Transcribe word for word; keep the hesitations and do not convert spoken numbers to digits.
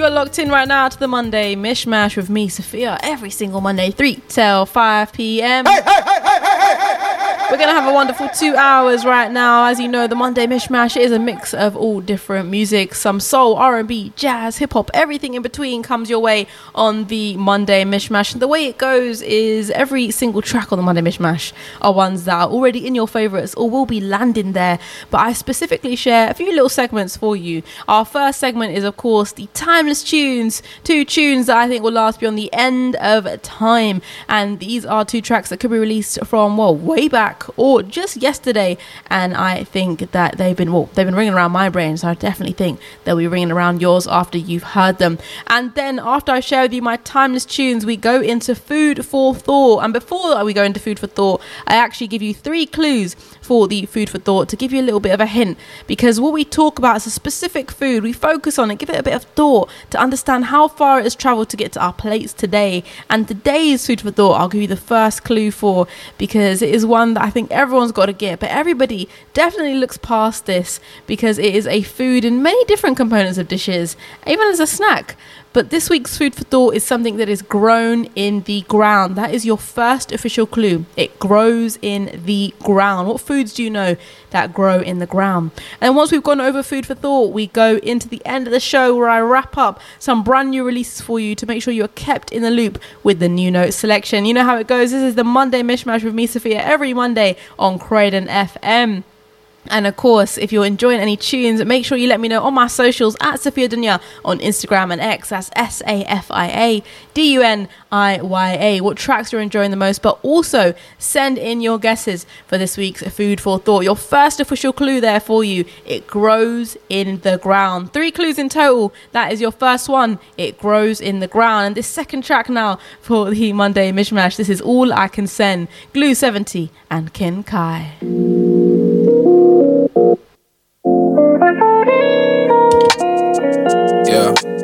You are locked in right now to the Monday Mishmash with me, Sophia, every single Monday, three till five p.m. Hey, hey, hey, hey, hey, hey, hey, We're going to have a wonderful two hours right now. As you know, the Monday Mishmash is a mix of all different music. Some soul, R and B, jazz, hip-hop, everything in between comes your way on the Monday Mishmash. And the way it goes is every single track on the Monday Mishmash are ones that are already in your favourites or will be landing there. But I specifically share a few little segments for you. Our first segment is, of course, the timeless tunes. Two tunes that I think will last beyond the end of time. And these are two tracks that could be released from, well, way back or just yesterday. And I think that they've been, well, they've been ringing around my brain. So I definitely think they'll be ringing around yours after you've heard them. And then after I share with you my timeless tunes, we go into food for thought. And before we go into food for thought, I actually give you three clues for the food for thought to give you a little bit of a hint, because what we talk about is a specific food. We focus on it, give it a bit of thought to understand how far it has traveled to get to our plates today. And today's food for thought, I'll give you the first clue for, because it is one that I think everyone's got to get, but everybody definitely looks past this because it is a food in many different components of dishes, even as a snack. But this week's food for thought is something that is grown in the ground. That is your first official clue. It grows in the ground. What foods do you know that grow in the ground? And once we've gone over food for thought, we go into the end of the show where I wrap up some brand new releases for you to make sure you're kept in the loop with the new note selection. You know how it goes. This is the Monday Mishmash with me, Sophia, every Monday on Croydon F M. And of course, if you're enjoying any tunes, make sure you let me know on my socials at Sophia Dunya on Instagram and X. That's S A F I A D U N I Y A. What tracks you're enjoying the most, but also send in your guesses for this week's food for thought. Your first official clue there for you. It grows in the ground. Three clues in total. That is your first one. It grows in the ground. And this second track now for the Monday Mishmash. This is All I Can Send. Glue seventy and Kin Kai.